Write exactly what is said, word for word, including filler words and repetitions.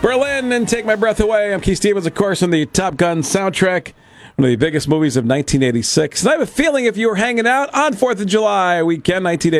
Berlin and Take My Breath Away. I'm Keith Stevens, of course, on the Top Gun soundtrack, one of the biggest movies of nineteen eighty-six. And I have a feeling if you were hanging out on fourth of July weekend, nineteen eighty-six,